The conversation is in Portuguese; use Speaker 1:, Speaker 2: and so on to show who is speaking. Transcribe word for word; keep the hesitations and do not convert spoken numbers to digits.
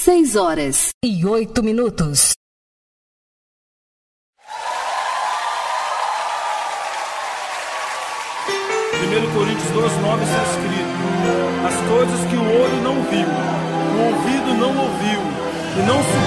Speaker 1: seis horas e oito minutos.
Speaker 2: primeiro Coríntios dois, nove está escrito: as coisas que o olho não viu, o ouvido não ouviu e não subiu